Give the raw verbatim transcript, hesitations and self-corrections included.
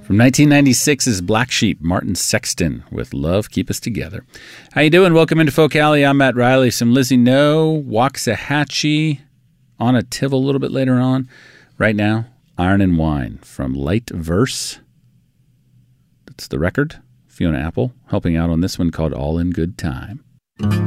From nineteen ninety-six's Black Sheep, Martin Sexton with Love Keep Us Together. How you doing? Welcome into Folk Alley. I'm Matt Riley. Some Lizzie No, Waxahachie, on a Tiv a little bit later on. Right now, Iron and Wine from Light Verse. That's the record. Fiona Apple helping out on this one called All in Good Time.